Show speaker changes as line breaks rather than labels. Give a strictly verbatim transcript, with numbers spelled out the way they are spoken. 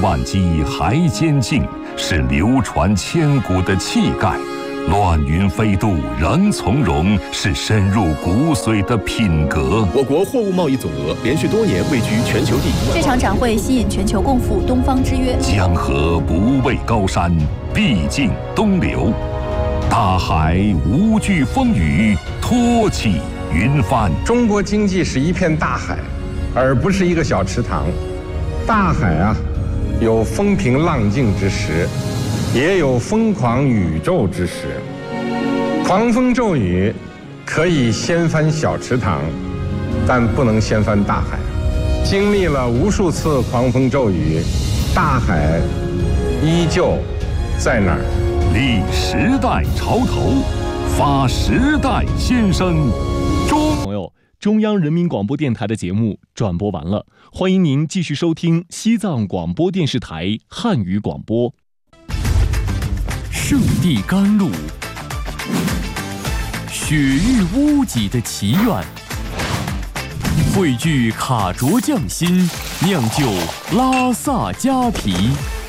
万机还坚劲，是流传千古的气概。乱云飞渡仍从容，是深入骨髓的品格。
我国货物贸易总额连续多年位居全球第一。
这场展会吸引全球共赴东方之约。
江河不畏高山，必经东流。大海无惧风雨，托起云帆。
中国经济是一片大海，而不是一个小池塘。大海啊，有风平浪静之时，也有疯狂宇宙之时。狂风骤雨可以掀翻小池塘，但不能掀翻大海。经历了无数次狂风骤雨，大海依旧在那儿。
立时代潮头，发时代先声。中
朋友，中央人民广播电台的节目转播完了，欢迎您继续收听西藏广播电视台汉语广播。
圣地甘露，雪域屋脊的祈愿，汇聚卡卓匠心，酿就拉萨迦皮。